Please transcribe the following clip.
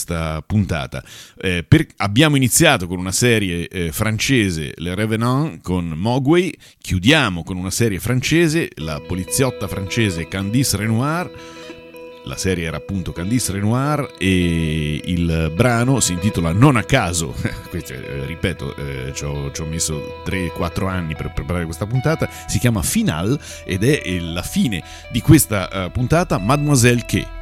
questa puntata. Abbiamo iniziato con una serie francese, Le Revenant, con Mogwai, chiudiamo con una serie francese, la poliziotta francese Candice Renoir. La serie era appunto Candice Renoir e il brano si intitola Non a caso. Ripeto, ci ho messo 3-4 anni per preparare questa puntata. Si chiama Final ed è la fine di questa puntata, Mademoiselle K.